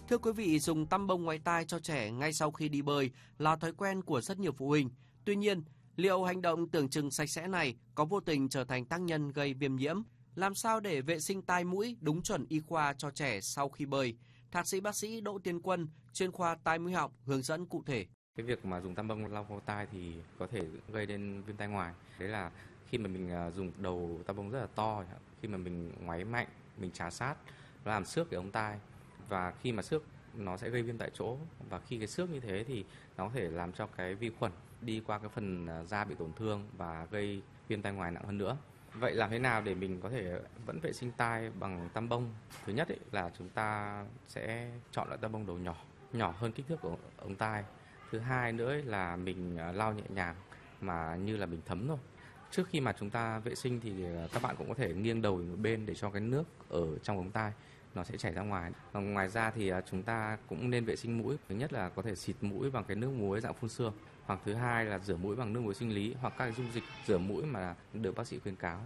Thưa quý vị, dùng tăm bông ngoái tai cho trẻ ngay sau khi đi bơi là thói quen của rất nhiều phụ huynh. Tuy nhiên, liệu hành động tưởng chừng sạch sẽ này có vô tình trở thành tác nhân gây viêm nhiễm? Làm sao để vệ sinh tai mũi đúng chuẩn y khoa cho trẻ sau khi bơi? Thạc sĩ bác sĩ Đỗ Tiến Quân, chuyên khoa tai mũi họng hướng dẫn cụ thể. Cái việc mà dùng tăm bông lau vào tai thì có thể gây đến viêm tai ngoài. Đấy là khi mà mình dùng đầu tăm bông rất là to, khi mà mình ngoáy mạnh, mình trà sát, nó làm xước cái ống tai. Và khi mà xước nó sẽ gây viêm tại chỗ, và khi cái xước như thế thì nó có thể làm cho cái vi khuẩn đi qua cái phần da bị tổn thương và gây viêm tai ngoài nặng hơn nữa. Vậy làm thế nào để mình có thể vẫn vệ sinh tai bằng tăm bông? Thứ nhất là chúng ta sẽ chọn loại tăm bông đầu nhỏ hơn kích thước của ống tai. Thứ hai nữa là mình lau nhẹ nhàng mà như là bình thấm thôi. Trước khi mà chúng ta vệ sinh thì các bạn cũng có thể nghiêng đầu một bên để cho cái nước ở trong ống tai nó sẽ chảy ra ngoài. Và ngoài ra thì chúng ta cũng nên vệ sinh mũi. Thứ nhất là có thể xịt mũi bằng cái nước muối dạng phun sương, hoặc thứ hai là rửa mũi bằng nước muối sinh lý hoặc các dung dịch rửa mũi mà được bác sĩ khuyến cáo.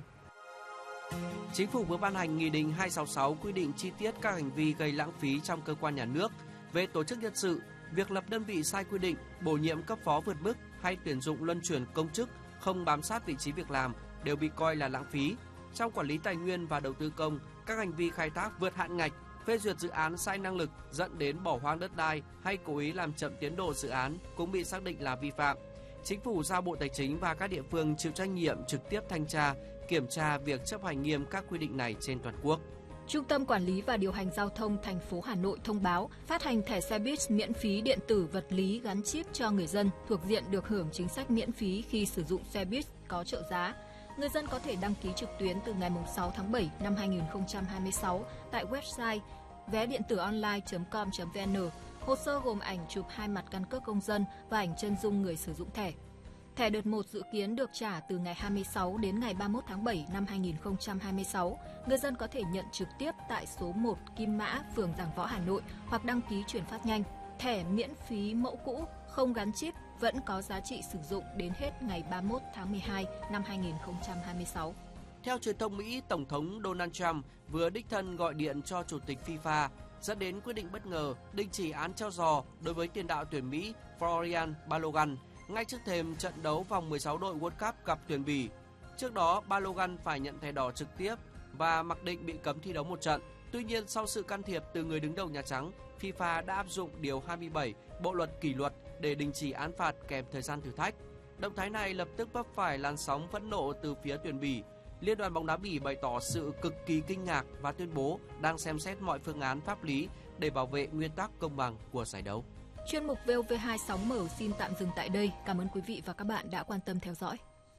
Chính phủ vừa ban hành Nghị định 266 quy định chi tiết các hành vi gây lãng phí trong cơ quan nhà nước về tổ chức nhân sự, việc lập đơn vị sai quy định, bổ nhiệm cấp phó vượt mức hay tuyển dụng luân chuyển công chức không bám sát vị trí việc làm đều bị coi là lãng phí. Trong quản lý tài nguyên và đầu tư công, các hành vi khai thác vượt hạn ngạch, phê duyệt dự án sai năng lực dẫn đến bỏ hoang đất đai hay cố ý làm chậm tiến độ dự án cũng bị xác định là vi phạm. Chính phủ giao Bộ Tài chính và các địa phương chịu trách nhiệm trực tiếp thanh tra, kiểm tra việc chấp hành nghiêm các quy định này trên toàn quốc. Trung tâm Quản lý và Điều hành Giao thông thành phố Hà Nội thông báo phát hành thẻ xe buýt miễn phí điện tử vật lý gắn chip cho người dân thuộc diện được hưởng chính sách miễn phí khi sử dụng xe buýt có trợ giá. Người dân có thể đăng ký trực tuyến từ ngày 6 tháng 7 năm 2026 tại website vé điện tử online.com.vn. Hồ sơ gồm ảnh chụp 2 mặt căn cước công dân và ảnh chân dung người sử dụng thẻ. Thẻ đợt 1 dự kiến được trả từ ngày 26 đến ngày 31 tháng 7 năm 2026. Người dân có thể nhận trực tiếp tại số 1 Kim Mã, phường Giảng Võ, Hà Nội hoặc đăng ký chuyển phát nhanh. Thẻ miễn phí mẫu cũ không gắn chip vẫn có giá trị sử dụng đến hết ngày 31 tháng 12 năm 2026. Theo truyền thông Mỹ, Tổng thống Donald Trump vừa đích thân gọi điện cho Chủ tịch FIFA dẫn đến quyết định bất ngờ đình chỉ án treo giò đối với tiền đạo tuyển Mỹ Florian Balogun ngay trước thềm trận đấu vòng 16 đội World Cup gặp tuyển Bỉ. Trước đó, Balogun phải nhận thẻ đỏ trực tiếp và mặc định bị cấm thi đấu một trận. Tuy nhiên, sau sự can thiệp từ người đứng đầu Nhà Trắng, FIFA đã áp dụng điều 27 Bộ luật kỷ luật để đình chỉ án phạt kèm thời gian thử thách. Động thái này lập tức vấp phải làn sóng phẫn nộ từ phía tuyển Bỉ. Liên đoàn bóng đá Bỉ bày tỏ sự cực kỳ kinh ngạc và tuyên bố đang xem xét mọi phương án pháp lý để bảo vệ nguyên tắc công bằng của giải đấu. Chuyên mục VOV2 sóng mở xin tạm dừng tại đây. Cảm ơn quý vị và các bạn đã quan tâm theo dõi.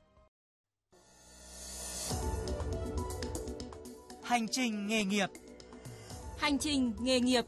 Hành trình nghề nghiệp. Hành trình nghề nghiệp.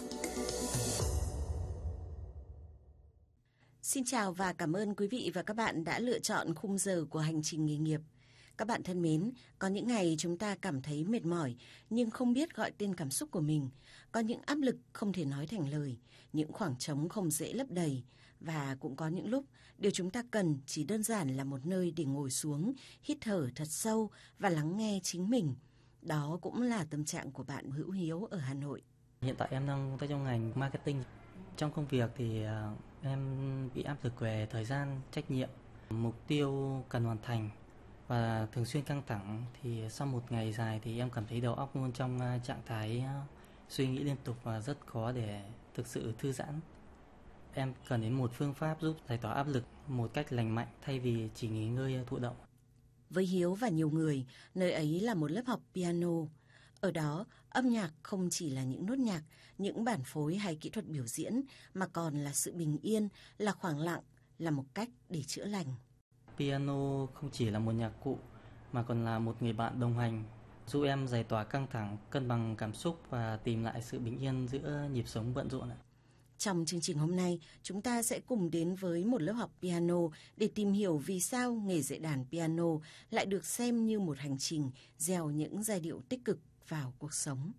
Xin chào và cảm ơn quý vị và các bạn đã lựa chọn khung giờ của Hành trình nghề nghiệp. Các bạn thân mến, có những ngày chúng ta cảm thấy mệt mỏi nhưng không biết gọi tên cảm xúc của mình. Có những áp lực không thể nói thành lời, những khoảng trống không dễ lấp đầy. Và cũng có những lúc điều chúng ta cần chỉ đơn giản là một nơi để ngồi xuống, hít thở thật sâu và lắng nghe chính mình. Đó cũng là tâm trạng của bạn Hữu Hiếu ở Hà Nội. Hiện tại em đang công tác trong ngành marketing. Trong công việc thì em bị áp lực về thời gian, trách nhiệm, mục tiêu cần hoàn thành và thường xuyên căng thẳng. Thì sau một ngày dài thì em cảm thấy đầu óc luôn trong trạng thái suy nghĩ liên tục và rất khó để thực sự thư giãn. Em cần đến một phương pháp giúp giải tỏa áp lực một cách lành mạnh thay vì chỉ nghỉ ngơi thụ động. Với Hiếu và nhiều người, nơi ấy là một lớp học piano. Ở đó, âm nhạc không chỉ là những nốt nhạc, những bản phối hay kỹ thuật biểu diễn, mà còn là sự bình yên, là khoảng lặng, là một cách để chữa lành. Piano không chỉ là một nhạc cụ, mà còn là một người bạn đồng hành, giúp em giải tỏa căng thẳng, cân bằng cảm xúc và tìm lại sự bình yên giữa nhịp sống bận rộn. Trong chương trình hôm nay, chúng ta sẽ cùng đến với một lớp học piano để tìm hiểu vì sao nghề dạy đàn piano lại được xem như một hành trình gieo những giai điệu tích cực vào cuộc sống.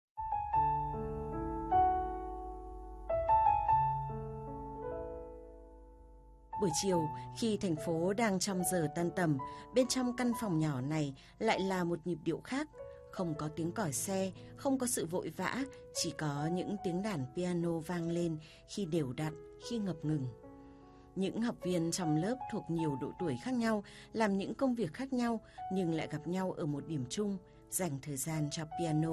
Buổi chiều, khi thành phố đang trong giờ tan tầm, bên trong căn phòng nhỏ này lại là một nhịp điệu khác. Không có tiếng còi xe, không có sự vội vã, chỉ có những tiếng đàn piano vang lên khi đều đặn, khi ngập ngừng. Những học viên trong lớp thuộc nhiều độ tuổi khác nhau, làm những công việc khác nhau nhưng lại gặp nhau ở một điểm chung, dành thời gian cho piano.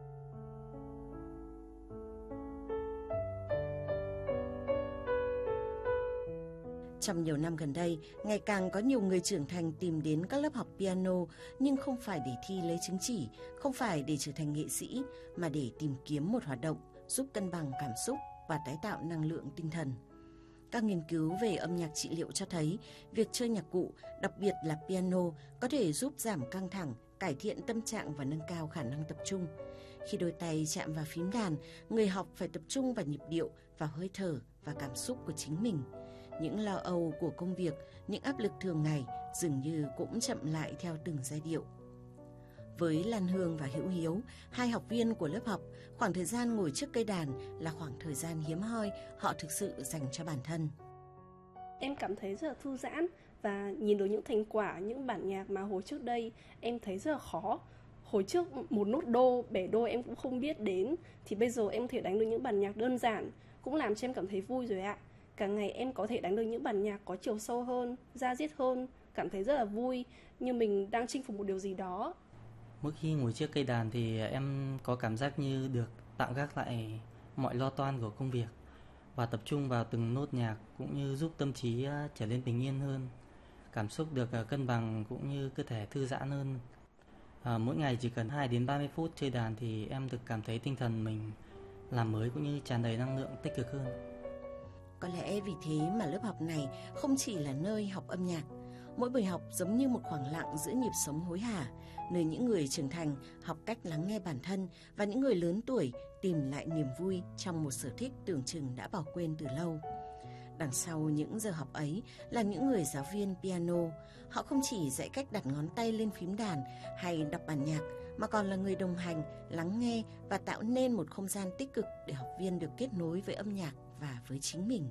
Trong nhiều năm gần đây, ngày càng có nhiều người trưởng thành tìm đến các lớp học piano nhưng không phải để thi lấy chứng chỉ, không phải để trở thành nghệ sĩ, mà để tìm kiếm một hoạt động giúp cân bằng cảm xúc và tái tạo năng lượng tinh thần. Các nghiên cứu về âm nhạc trị liệu cho thấy việc chơi nhạc cụ, đặc biệt là piano, có thể giúp giảm căng thẳng, cải thiện tâm trạng và nâng cao khả năng tập trung. Khi đôi tay chạm vào phím đàn, người học phải tập trung vào nhịp điệu, vào hơi thở và cảm xúc của chính mình. Những lo âu của công việc, những áp lực thường ngày dường như cũng chậm lại theo từng giai điệu. Với Lan Hương và Hữu Hiếu, hai học viên của lớp học, khoảng thời gian ngồi trước cây đàn là khoảng thời gian hiếm hoi họ thực sự dành cho bản thân. Em cảm thấy rất là thư giãn và nhìn được những thành quả, những bản nhạc mà hồi trước đây em thấy rất là khó. Hồi trước một nốt đô, bẻ đô em cũng không biết đến, thì bây giờ em có thể đánh được những bản nhạc đơn giản, cũng làm cho em cảm thấy vui rồi ạ. Cả ngày em có thể đánh được những bản nhạc có chiều sâu hơn, da diết hơn, cảm thấy rất là vui, như mình đang chinh phục một điều gì đó. Mỗi khi ngồi trước cây đàn thì em có cảm giác như được tạm gác lại mọi lo toan của công việc và tập trung vào từng nốt nhạc, cũng như giúp tâm trí trở nên bình yên hơn, cảm xúc được cân bằng cũng như cơ thể thư giãn hơn. Mỗi ngày chỉ cần 2 đến 30 phút chơi đàn thì em được cảm thấy tinh thần mình làm mới cũng như tràn đầy năng lượng tích cực hơn. Có lẽ vì thế mà lớp học này không chỉ là nơi học âm nhạc. Mỗi buổi học giống như một khoảng lặng giữa nhịp sống hối hả, nơi những người trưởng thành học cách lắng nghe bản thân và những người lớn tuổi tìm lại niềm vui trong một sở thích tưởng chừng đã bỏ quên từ lâu. Đằng sau những giờ học ấy là những người giáo viên piano. Họ không chỉ dạy cách đặt ngón tay lên phím đàn hay đọc bản nhạc, mà còn là người đồng hành, lắng nghe và tạo nên một không gian tích cực để học viên được kết nối với âm nhạc và với chính mình.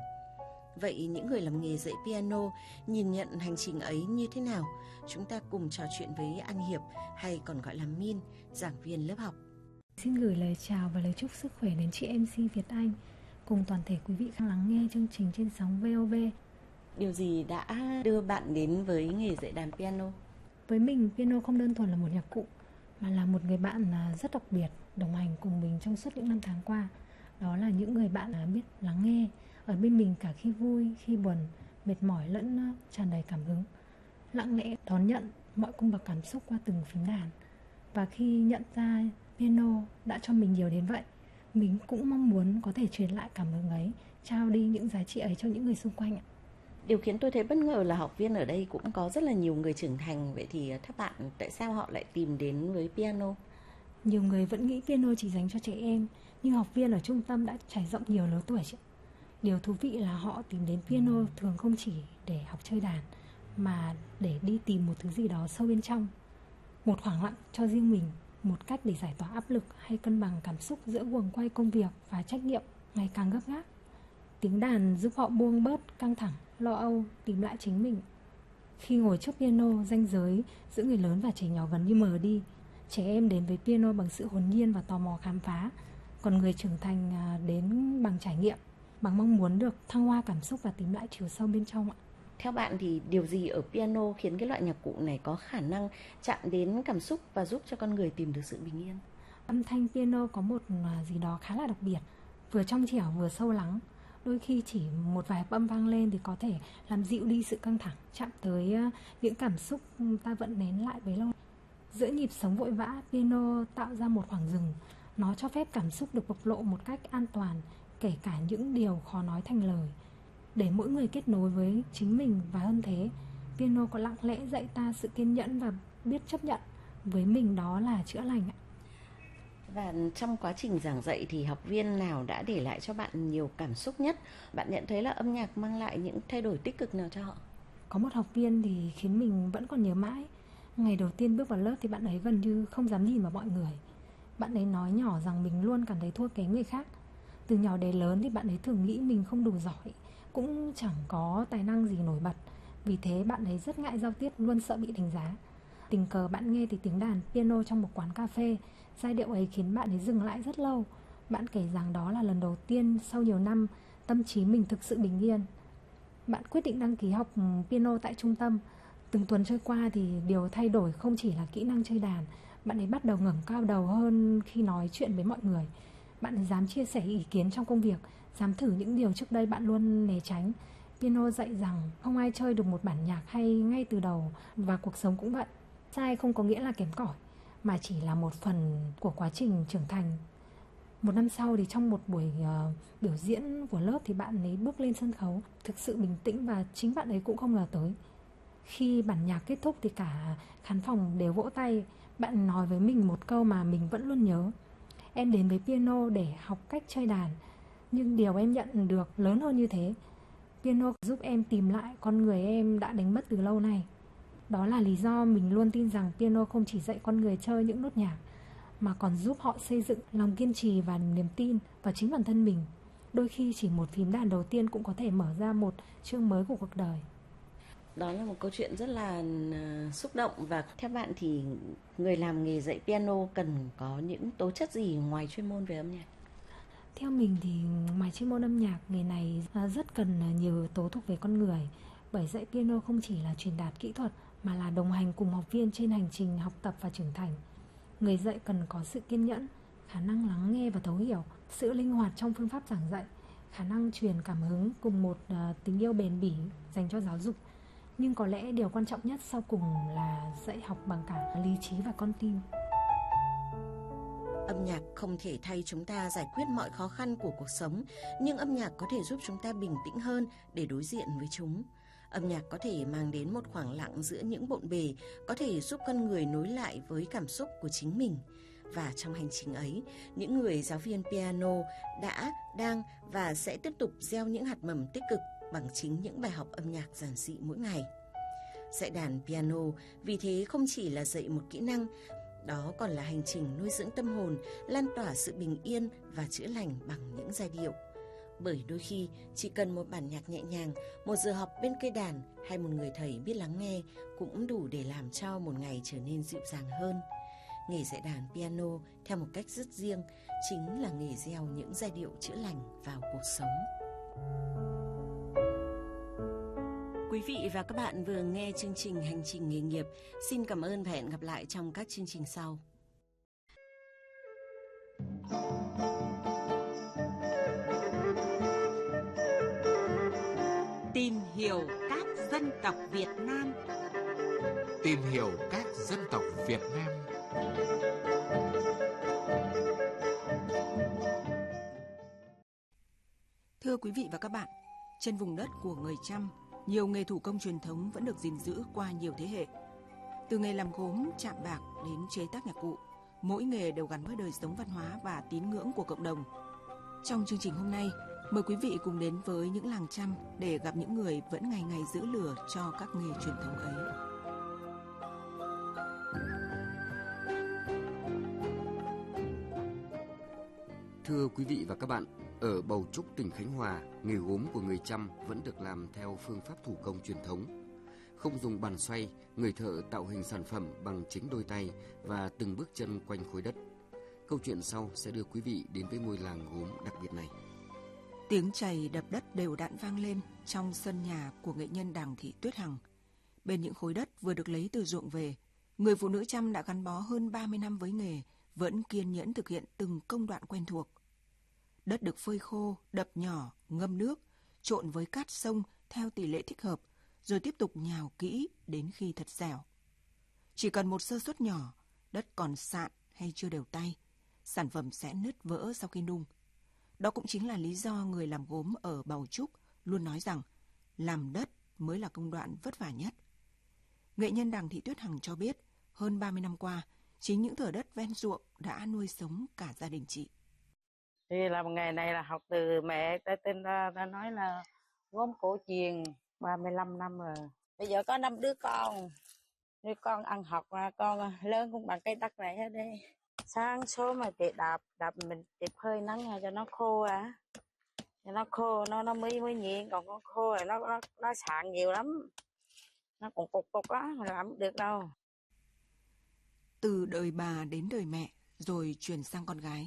Vậy những người làm nghề dạy piano nhìn nhận hành trình ấy như thế nào? Chúng ta cùng trò chuyện với An Hiệp, hay còn gọi là Min, giảng viên lớp học. Xin gửi lời chào và lời chúc sức khỏe đến chị MC Việt Anh cùng toàn thể quý vị đang lắng nghe chương trình trên sóng VOV. Điều gì đã đưa bạn đến với nghề dạy đàn piano? Với mình, piano không đơn thuần là một nhạc cụ, mà là một người bạn rất đặc biệt, đồng hành cùng mình trong suốt những năm tháng qua. Đó là những người bạn biết lắng nghe, ở bên mình cả khi vui, khi buồn, mệt mỏi lẫn tràn đầy cảm hứng, lặng lẽ đón nhận mọi cung bậc cảm xúc qua từng phím đàn. Và khi nhận ra piano đã cho mình nhiều đến vậy, mình cũng mong muốn có thể truyền lại cảm hứng ấy, trao đi những giá trị ấy cho những người xung quanh. Điều khiến tôi thấy bất ngờ là học viên ở đây cũng có rất là nhiều người trưởng thành. Vậy thì theo bạn, tại sao họ lại tìm đến với piano? Nhiều người vẫn nghĩ piano chỉ dành cho trẻ em, nhưng học viên ở trung tâm đã trải rộng nhiều lứa tuổi. Điều thú vị là họ tìm đến piano thường không chỉ để học chơi đàn, mà để đi tìm một thứ gì đó sâu bên trong. Một khoảng lặng cho riêng mình, một cách để giải tỏa áp lực hay cân bằng cảm xúc giữa guồng quay công việc và trách nhiệm ngày càng gấp gáp. Tiếng đàn giúp họ buông bớt căng thẳng, lo âu, tìm lại chính mình. Khi ngồi trước piano, ranh giới giữa người lớn và trẻ nhỏ gần như mờ đi. Trẻ em đến với piano bằng sự hồn nhiên và tò mò khám phá, còn người trưởng thành đến bằng trải nghiệm, bằng mong muốn được thăng hoa cảm xúc và tìm lại chiều sâu bên trong. Theo bạn thì điều gì ở piano khiến cái loại nhạc cụ này có khả năng chạm đến cảm xúc và giúp cho con người tìm được sự bình yên? Âm thanh piano có một gì đó khá là đặc biệt, vừa trong trẻo vừa sâu lắng. Đôi khi chỉ một vài âm vang lên thì có thể làm dịu đi sự căng thẳng, chạm tới những cảm xúc ta vẫn nén lại bấy lâu. Giữa nhịp sống vội vã, piano tạo ra một khoảng dừng. Nó cho phép cảm xúc được bộc lộ một cách an toàn, kể cả những điều khó nói thành lời. Để mỗi người kết nối với chính mình, và hơn thế, piano có lặng lẽ dạy ta sự kiên nhẫn và biết chấp nhận với mình, đó là chữa lành. Và trong quá trình giảng dạy thì học viên nào đã để lại cho bạn nhiều cảm xúc nhất? Bạn nhận thấy là âm nhạc mang lại những thay đổi tích cực nào cho họ? Có một học viên thì khiến mình vẫn còn nhớ mãi. Ngày đầu tiên bước vào lớp thì bạn ấy gần như không dám nhìn vào mọi người. Bạn ấy nói nhỏ rằng mình luôn cảm thấy thua kém người khác. Từ nhỏ đến lớn thì bạn ấy thường nghĩ mình không đủ giỏi, cũng chẳng có tài năng gì nổi bật. Vì thế bạn ấy rất ngại giao tiếp, luôn sợ bị đánh giá. Tình cờ bạn nghe thì tiếng đàn piano trong một quán cà phê. Giai điệu ấy khiến bạn ấy dừng lại rất lâu. Bạn kể rằng đó là lần đầu tiên sau nhiều năm tâm trí mình thực sự bình yên. Bạn quyết định đăng ký học piano tại trung tâm. Từng tuần trôi qua thì điều thay đổi không chỉ là kỹ năng chơi đàn. Bạn ấy bắt đầu ngẩng cao đầu hơn khi nói chuyện với mọi người. Bạn ấy dám chia sẻ ý kiến trong công việc, dám thử những điều trước đây bạn luôn né tránh. Piano dạy rằng không ai chơi được một bản nhạc hay ngay từ đầu, và cuộc sống cũng vậy. Sai không có nghĩa là kém cỏi, mà chỉ là một phần của quá trình trưởng thành. Một năm sau thì trong một buổi biểu diễn của lớp thì bạn ấy bước lên sân khấu thực sự bình tĩnh, và chính bạn ấy cũng không ngờ tới. Khi bản nhạc kết thúc thì cả khán phòng đều vỗ tay. Bạn nói với mình một câu mà mình vẫn luôn nhớ: em đến với piano để học cách chơi đàn, nhưng điều em nhận được lớn hơn như thế. Piano giúp em tìm lại con người em đã đánh mất từ lâu nay. Đó là lý do mình luôn tin rằng piano không chỉ dạy con người chơi những nốt nhạc, mà còn giúp họ xây dựng lòng kiên trì và niềm tin vào chính bản thân mình. Đôi khi chỉ một phím đàn đầu tiên cũng có thể mở ra một chương mới của cuộc đời. Đó là một câu chuyện rất là xúc động. Và theo bạn thì người làm nghề dạy piano cần có những tố chất gì ngoài chuyên môn về âm nhạc? Theo mình thì ngoài chuyên môn âm nhạc, nghề này rất cần nhiều yếu tố thuộc về con người. Bởi dạy piano không chỉ là truyền đạt kỹ thuật, mà là đồng hành cùng học viên trên hành trình học tập và trưởng thành. Người dạy cần có sự kiên nhẫn, khả năng lắng nghe và thấu hiểu, sự linh hoạt trong phương pháp giảng dạy, khả năng truyền cảm hứng cùng một tình yêu bền bỉ dành cho giáo dục. Nhưng có lẽ điều quan trọng nhất sau cùng là dạy học bằng cả lý trí và con tim. Âm nhạc không thể thay chúng ta giải quyết mọi khó khăn của cuộc sống, nhưng âm nhạc có thể giúp chúng ta bình tĩnh hơn để đối diện với chúng. Âm nhạc có thể mang đến một khoảng lặng giữa những bộn bề, có thể giúp con người nối lại với cảm xúc của chính mình. Và trong hành trình ấy, những người giáo viên piano đã, đang và sẽ tiếp tục gieo những hạt mầm tích cực bằng chính những bài học âm nhạc giản dị mỗi ngày. Dạy đàn piano vì thế không chỉ là dạy một kỹ năng, đó còn là hành trình nuôi dưỡng tâm hồn, lan tỏa sự bình yên và chữa lành bằng những giai điệu. Bởi đôi khi chỉ cần một bản nhạc nhẹ nhàng, một giờ học bên cây đàn hay một người thầy biết lắng nghe cũng đủ để làm cho một ngày trở nên dịu dàng hơn. Nghề dạy đàn piano theo một cách rất riêng chính là nghề gieo những giai điệu chữa lành vào cuộc sống. Quý vị và các bạn vừa nghe chương trình Hành trình nghề nghiệp. Xin cảm ơn và hẹn gặp lại trong các chương trình sau. Tìm hiểu các dân tộc Việt Nam. Tìm hiểu các dân tộc Việt Nam. Thưa quý vị và các bạn, trên vùng đất của người Chăm, nhiều nghề thủ công truyền thống vẫn được gìn giữ qua nhiều thế hệ. Từ nghề làm gốm, chạm bạc đến chế tác nhạc cụ, mỗi nghề đều gắn với đời sống văn hóa và tín ngưỡng của cộng đồng. Trong chương trình hôm nay, mời quý vị cùng đến với những làng Chăm để gặp những người vẫn ngày ngày giữ lửa cho các nghề truyền thống ấy. Thưa quý vị và các bạn, ở Bầu Trúc, tỉnh Khánh Hòa, nghề gốm của người Chăm vẫn được làm theo phương pháp thủ công truyền thống. Không dùng bàn xoay, người thợ tạo hình sản phẩm bằng chính đôi tay và từng bước chân quanh khối đất. Câu chuyện sau sẽ đưa quý vị đến với ngôi làng gốm đặc biệt này. Tiếng chày đập đất đều đặn vang lên trong sân nhà của nghệ nhân Đàng Thị Tuyết Hằng. Bên những khối đất vừa được lấy từ ruộng về, người phụ nữ Chăm đã gắn bó hơn 30 năm với nghề, vẫn kiên nhẫn thực hiện từng công đoạn quen thuộc. Đất được phơi khô, đập nhỏ, ngâm nước, trộn với cát sông theo tỷ lệ thích hợp, rồi tiếp tục nhào kỹ đến khi thật dẻo. Chỉ cần một sơ suất nhỏ, đất còn sạn hay chưa đều tay, sản phẩm sẽ nứt vỡ sau khi nung. Đó cũng chính là lý do người làm gốm ở Bầu Trúc luôn nói rằng làm đất mới là công đoạn vất vả nhất. Nghệ nhân Đàng Thị Tuyết Hằng cho biết, hơn 30 năm qua, chính những thửa đất ven ruộng đã nuôi sống cả gia đình chị. Thì làm nghề này là học từ mẹ, ta nói là gốm cổ truyền 35 năm rồi. Bây giờ có 5 đứa con ăn học mà con lớn cũng bằng cây đất này hết đi. Sáng sớm mà chị đạp mình chịp hơi nắng cho nó khô cho nó khô nó mới nhịn, còn con khô rồi nó sạn nhiều lắm, nó còn cục đó mà làm được đâu. từ đời bà đến đời mẹ, rồi truyền sang con gái.